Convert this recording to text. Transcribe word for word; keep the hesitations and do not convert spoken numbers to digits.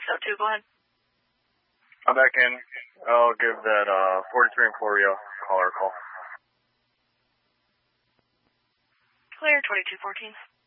oh two, go ahead. I'm back in. I'll give that uh, forty-three and four Rio caller a call. Clear, twenty-two fourteen.